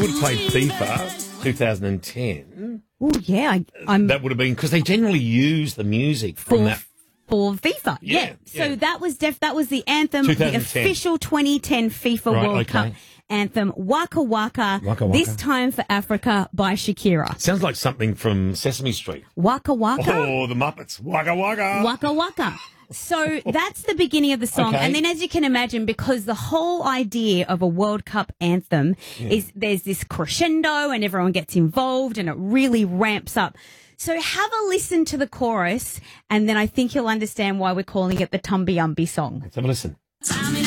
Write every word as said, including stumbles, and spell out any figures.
would have played FIFA two thousand ten, Oh, yeah. I, I'm that would have been because they generally use the music from for, that. for FIFA. Yeah. Yeah, So yeah. that was def- that was the anthem, the twenty ten. official twenty ten FIFA Right, World okay. Cup anthem, Waka Waka, Waka Waka. This Time for Africa by Shakira. Sounds like something from Sesame Street. Waka Waka. Oh, the Muppets. Waka waka. Waka Waka. So that's the beginning of the song. Okay. And then as you can imagine, because the whole idea of a World Cup anthem is there's this crescendo and everyone gets involved and it really ramps up. So have a listen to the chorus and then I think you'll understand why we're calling it the Tumby Umby song. Let's have a listen.